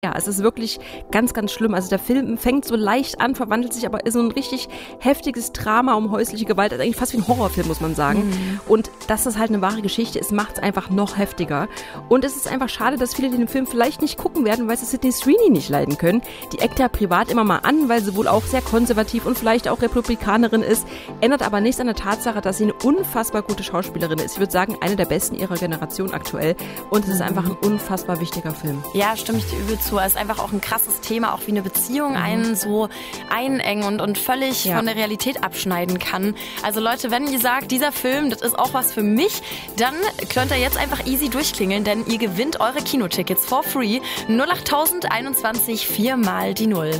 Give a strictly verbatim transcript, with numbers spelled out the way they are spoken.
Ja, es ist wirklich ganz, ganz schlimm. Also der Film fängt so leicht an, verwandelt sich aber in so ein richtig heftiges Drama um häusliche Gewalt. Also eigentlich fast wie ein Horrorfilm, muss man sagen. Mhm. Und dass das halt eine wahre Geschichte ist, macht es einfach noch heftiger. Und es ist einfach schade, dass viele den Film vielleicht nicht gucken werden, weil sie Sydney Sweeney nicht leiden können. Die eckt ja privat immer mal an, weil sie wohl auch sehr konservativ und vielleicht auch Republikanerin ist. Ändert aber nichts an der Tatsache, dass sie eine unfassbar gute Schauspielerin ist. Ich würde sagen, eine der besten ihrer Generation aktuell. Und es ist einfach ein unfassbar wichtiger Film. Ja, stimme ich dir übel zu. Es ist einfach auch ein krasses Thema, auch wie eine Beziehung einen so einengen und, und völlig ja. von der Realität abschneiden kann. Also Leute, wenn ihr sagt, dieser Film, das ist auch was für mich, dann könnt ihr jetzt einfach easy durchklingeln, denn ihr gewinnt eure Kinotickets for free. null acht null eins eins vier mal die Null.